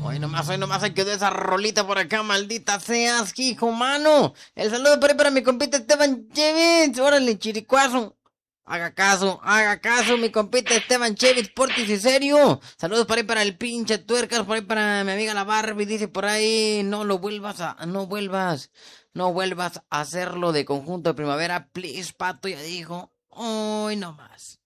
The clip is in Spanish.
hoy nomás hay que dar esa rolita por acá, maldita seas, hijo, mano. El saludo por ahí para mi compita Esteban Chevitz. Órale, chiricuazo. Haga caso, mi compita Esteban Chevitz, Portis y serio. Saludos por ahí para el pinche tuercas, por ahí para mi amiga la Barbie, dice por ahí, no vuelvas a hacerlo de conjunto de primavera, please, pato, ya dijo. Hoy no más.